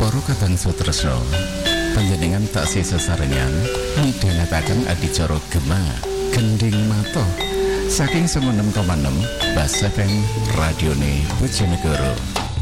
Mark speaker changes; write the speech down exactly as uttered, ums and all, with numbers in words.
Speaker 1: Para Kadang Sutresna, panjenengan taksih sesarengan midhanetaken adicara Gema Gending Mata saking sembilan enam koma enam Bas F M Radione Bojonegoro.